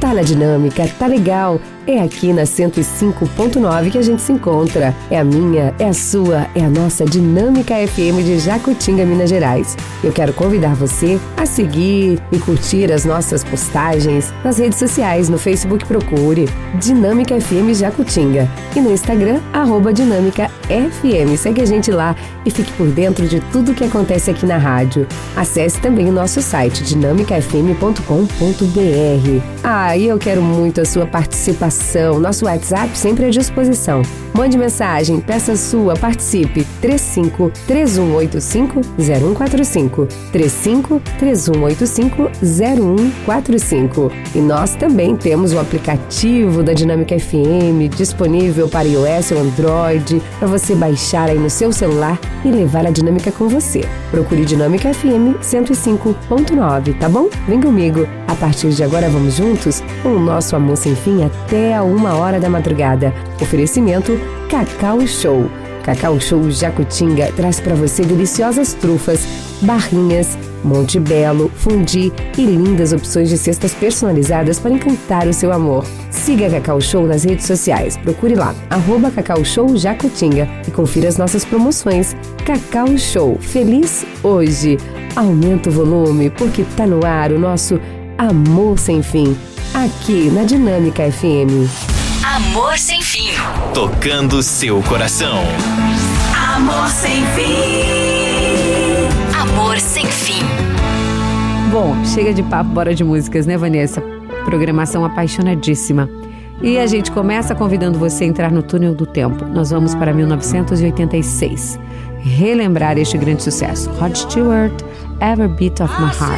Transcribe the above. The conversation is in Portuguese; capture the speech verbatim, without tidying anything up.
Tá na dinâmica, tá legal. É aqui na cento e cinco ponto nove que a gente se encontra. É a minha, é a sua, é a nossa Dinâmica F M de Jacutinga, Minas Gerais. Eu quero convidar você a seguir e curtir as nossas postagens nas redes sociais. No Facebook, procure Dinâmica F M Jacutinga. E no Instagram, arroba Dinâmica F M. Segue a gente lá e fique por dentro de tudo que acontece aqui na rádio. Acesse também o nosso site, dinâmica f m ponto com ponto b r. Ah, e eu quero muito a sua participação. Nosso WhatsApp sempre à disposição. Mande mensagem, peça sua, participe. três cinco três um oito cinco zero um quatro cinco. três cinco três um oito cinco zero um quatro cinco. E nós também temos o aplicativo da Dinâmica F M disponível para iOS ou Android, para você baixar aí no seu celular e levar a Dinâmica com você. Procure Dinâmica F M cento e cinco ponto nove, tá bom? Vem comigo. A partir de agora vamos juntos com o nosso Amor Sem Fim até a uma hora da madrugada. Oferecimento Cacau Show. Cacau Show Jacutinga traz para você deliciosas trufas, barrinhas, Monte Belo, fundi e lindas opções de cestas personalizadas para encantar o seu amor. Siga a Cacau Show nas redes sociais. Procure lá, arroba Cacau Show Jacutinga, e confira as nossas promoções. Cacau Show, feliz hoje. Aumenta o volume porque tá no ar o nosso Amor Sem Fim, aqui na Dinâmica F M. Amor Sem Fim. Tocando seu coração. Amor Sem Fim. Amor Sem Fim. Bom, chega de papo, bora de músicas, né, Vanessa? Programação apaixonadíssima. E a gente começa convidando você a entrar no túnel do tempo. Nós vamos para mil novecentos e oitenta e seis. Relembrar este grande sucesso. Rod Stewart, Every Beat of My Heart.